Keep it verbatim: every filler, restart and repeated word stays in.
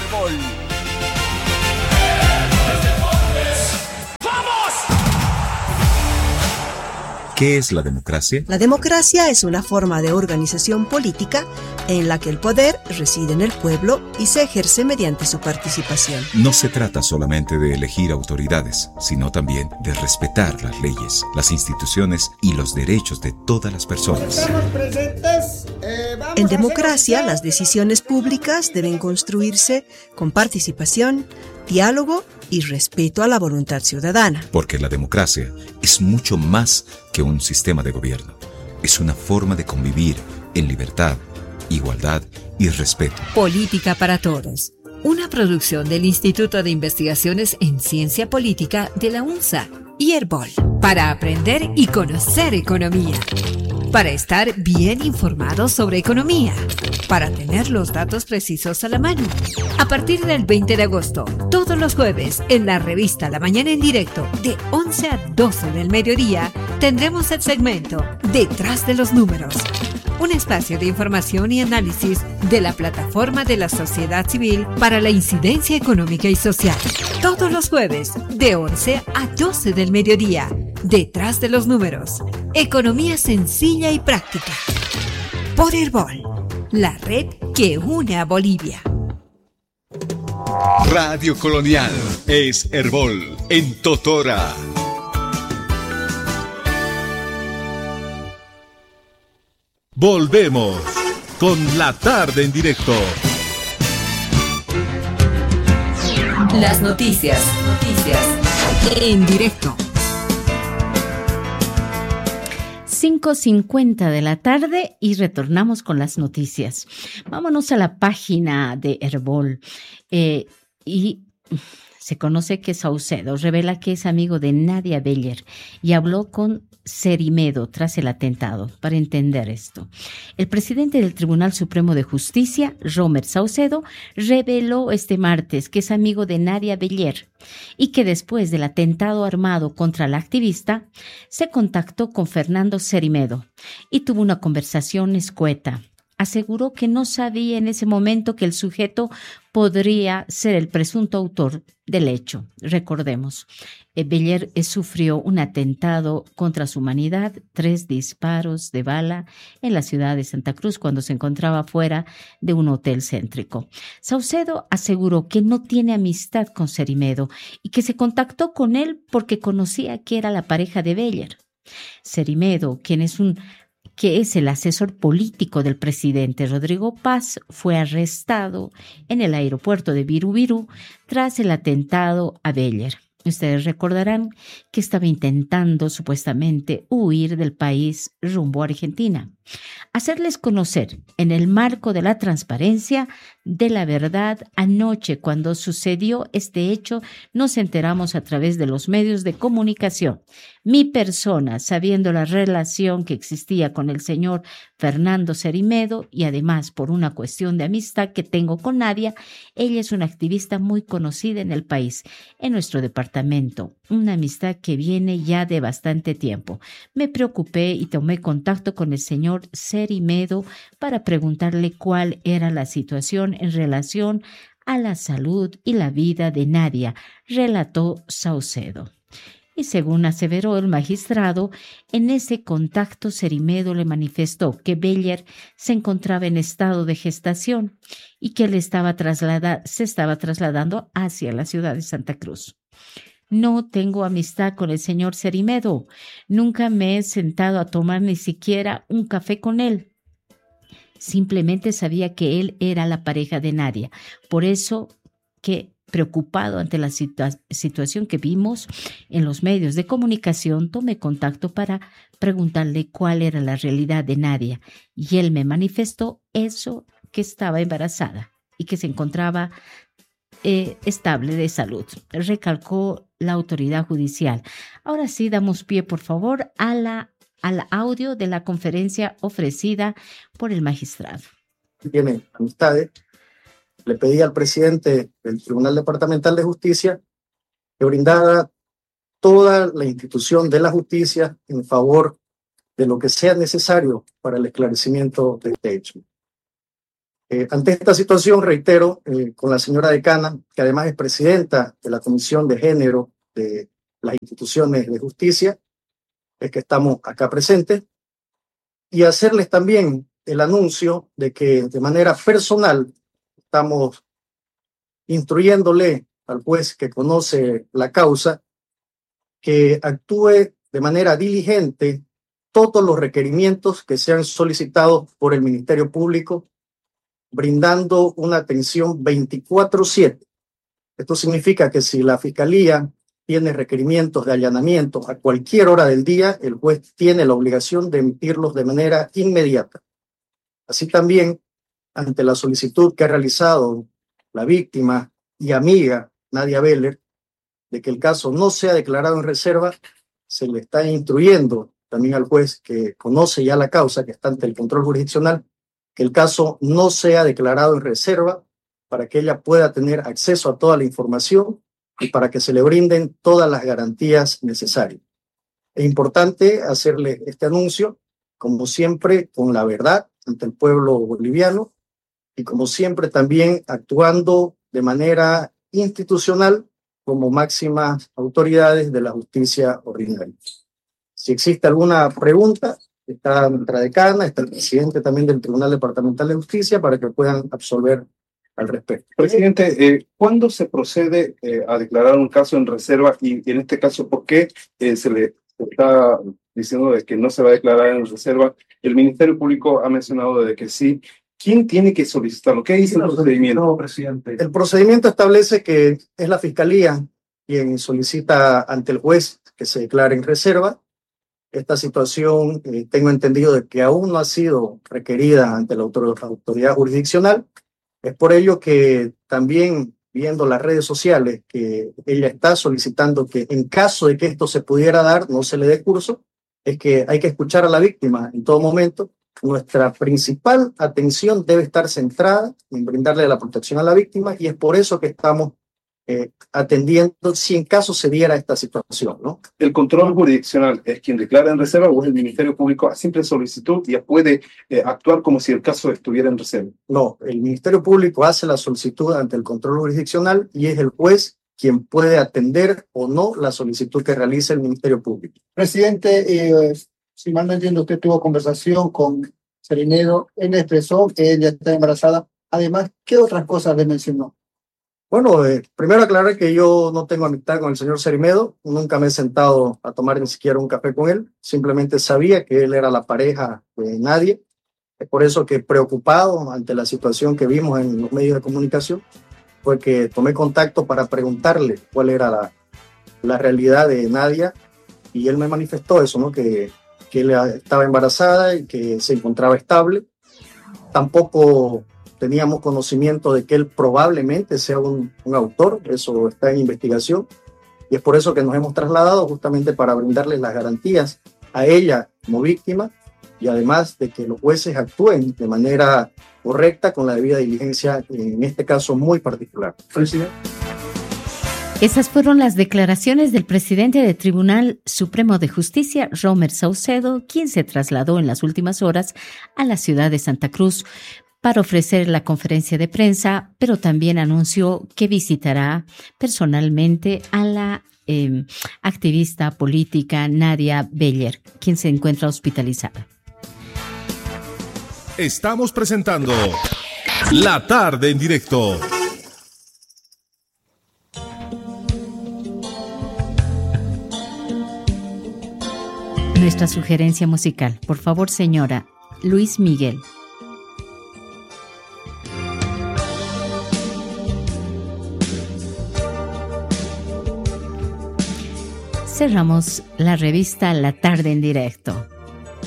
Herbol. ¿Qué es la democracia? La democracia es una forma de organización política en la que el poder reside en el pueblo y se ejerce mediante su participación. No se trata solamente de elegir autoridades, sino también de respetar las leyes, las instituciones y los derechos de todas las personas. Estamos presentes. Eh, vamos En a democracia, hacer- las decisiones públicas deben construirse con participación, diálogo y respeto a la voluntad ciudadana. Porque la democracia es mucho más que un sistema de gobierno. Es una forma de convivir en libertad, igualdad y respeto. Política para Todos, una producción del Instituto de Investigaciones en Ciencia Política de la UNSA y Herbol, para aprender y conocer economía, para estar bien informados sobre economía, para tener los datos precisos a la mano. A partir del veinte de agosto, todos los jueves, en la revista La Mañana en Directo, de once a doce del mediodía, tendremos el segmento Detrás de los Números, un espacio de información y análisis de la plataforma de la sociedad civil para la incidencia económica y social. Todos los jueves, de once a doce del mediodía, Detrás de los Números, economía sencilla y práctica. Por Herbol, la red que une a Bolivia. Radio Colonial es Herbol en Totora. Volvemos con la tarde en directo. Las noticias, noticias en directo. cinco cincuenta de la tarde y retornamos con las noticias. Vámonos a la página de Herbol eh, y se conoce que Saucedo revela que es amigo de Nadia Beller y habló con Cerimedo tras el atentado. Para entender esto, el presidente del Tribunal Supremo de Justicia, Romer Saucedo, reveló este martes que es amigo de Nadia Beller y que después del atentado armado contra la activista, se contactó con Fernando Cerimedo y tuvo una conversación escueta. Aseguró que no sabía en ese momento que el sujeto podría ser el presunto autor del hecho. Recordemos, Beller sufrió un atentado contra su humanidad, tres disparos de bala en la ciudad de Santa Cruz cuando se encontraba fuera de un hotel céntrico. Saucedo aseguró que no tiene amistad con Cerimedo y que se contactó con él porque conocía que era la pareja de Beller. Cerimedo, quien es un que es el asesor político del presidente Rodrigo Paz, fue arrestado en el aeropuerto de Viru-Viru tras el atentado a Beller. Ustedes recordarán que estaba intentando supuestamente huir del país rumbo a Argentina. Hacerles conocer en el marco de la transparencia de la verdad, anoche cuando sucedió este hecho nos enteramos a través de los medios de comunicación. Mi persona, sabiendo la relación que existía con el señor Fernando Cerimedo y además por una cuestión de amistad que tengo con Nadia, ella es una activista muy conocida en el país, en nuestro departamento, una amistad que viene ya de bastante tiempo. Me preocupé y tomé contacto con el señor Cerimedo para preguntarle cuál era la situación en relación a la salud y la vida de Nadia, relató Saucedo. Y según aseveró el magistrado, en ese contacto Cerimedo le manifestó que Beller se encontraba en estado de gestación y que él estaba traslada, se estaba trasladando hacia la ciudad de Santa Cruz. No tengo amistad con el señor Cerimedo. Nunca me he sentado a tomar ni siquiera un café con él. Simplemente sabía que él era la pareja de Nadia. Por eso que, preocupado ante la situa- situación que vimos en los medios de comunicación, tomé contacto para preguntarle cuál era la realidad de Nadia. Y él me manifestó eso, que estaba embarazada y que se encontraba Eh, estable de salud, recalcó la autoridad judicial. Ahora sí, damos pie, por favor, a la, al audio de la conferencia ofrecida por el magistrado. Tiene amistades. Le pedí al presidente del Tribunal Departamental de Justicia que brindara toda la institución de la justicia en favor de lo que sea necesario para el esclarecimiento de este hecho. Eh, ante esta situación, reitero eh, con la señora decana, que además es presidenta de la Comisión de Género de las instituciones de justicia, es que estamos acá presentes, y hacerles también el anuncio de que de manera personal estamos instruyéndole al juez que conoce la causa que actúe de manera diligente todos los requerimientos que sean solicitados por el Ministerio Público, brindando una atención veinticuatro siete. Esto significa que si la Fiscalía tiene requerimientos de allanamiento a cualquier hora del día, el juez tiene la obligación de emitirlos de manera inmediata. Así también, ante la solicitud que ha realizado la víctima y amiga Nadia Beller, de que el caso no sea declarado en reserva, se le está instruyendo también al juez que conoce ya la causa, que está ante el control jurisdiccional, que el caso no sea declarado en reserva para que ella pueda tener acceso a toda la información y para que se le brinden todas las garantías necesarias. Es importante hacerle este anuncio, como siempre, con la verdad ante el pueblo boliviano y como siempre también actuando de manera institucional como máximas autoridades de la justicia ordinaria. Si existe alguna pregunta, está nuestra decana, está el presidente también del Tribunal Departamental de Justicia para que puedan absolver al respecto. Presidente, eh, ¿cuándo se procede eh, a declarar un caso en reserva y, y en este caso por qué eh, se le está diciendo de que no se va a declarar en reserva? El Ministerio Público ha mencionado de que sí. ¿Quién tiene que solicitarlo? ¿Qué dice el procedimiento? No, presidente. El procedimiento establece que es la Fiscalía quien solicita ante el juez que se declare en reserva. Esta situación, eh, tengo entendido de que aún no ha sido requerida ante la autor- autoridad jurisdiccional. Es por ello que también, viendo las redes sociales, que ella está solicitando que en caso de que esto se pudiera dar, no se le dé curso, es que hay que escuchar a la víctima en todo momento. Nuestra principal atención debe estar centrada en brindarle la protección a la víctima y es por eso que estamos eh, atendiendo si en caso se diera esta situación, ¿no? ¿El control jurisdiccional es quien declara en reserva o es el Ministerio Público a simple solicitud ya puede eh, actuar como si el caso estuviera en reserva? No, el Ministerio Público hace la solicitud ante el control jurisdiccional y es el juez quien puede atender o no la solicitud que realice el Ministerio Público. Presidente, eh, si mal no entiendo, usted tuvo conversación con Cerinedo, él expresó que ella está embarazada. Además, ¿qué otras cosas le mencionó? Bueno, eh, primero aclarar que yo no tengo amistad con el señor Cerimedo, nunca me he sentado a tomar ni siquiera un café con él, simplemente sabía que él era la pareja de Nadia. Es por eso que preocupado ante la situación que vimos en los medios de comunicación, fue que tomé contacto para preguntarle cuál era la, la realidad de Nadia y él me manifestó eso, ¿no? Que, que él estaba embarazada y que se encontraba estable. Tampoco teníamos conocimiento de que él probablemente sea un, un autor, eso está en investigación, y es por eso que nos hemos trasladado justamente para brindarle las garantías a ella como víctima y además de que los jueces actúen de manera correcta con la debida diligencia en este caso muy particular. Presidente. Esas fueron las declaraciones del presidente del Tribunal Supremo de Justicia, Romer Saucedo, quien se trasladó en las últimas horas a la ciudad de Santa Cruz para ofrecer la conferencia de prensa, pero también anunció que visitará personalmente a la eh, activista política Nadia Beller, quien se encuentra hospitalizada. Estamos presentando La Tarde en Directo. Nuestra sugerencia musical, por favor, señora Luis Miguel. Cerramos la revista La Tarde en Directo.